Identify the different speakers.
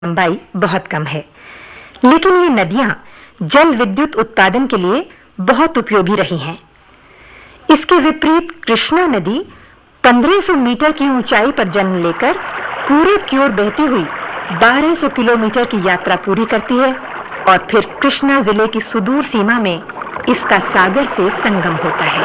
Speaker 1: लंबाई बहुत कम है, लेकिन ये नदियां जल विद्युत उत्पादन के लिए बहुत उपयोगी रही हैं। इसके विपरीत कृष्णा नदी 1500 मीटर की ऊंचाई पर जन्म लेकर पूरब की ओर बहती हुई 1200 किलोमीटर की यात्रा पूरी करती है और फिर कृष्णा जिले की सुदूर सीमा में इसका सागर से संगम होता है।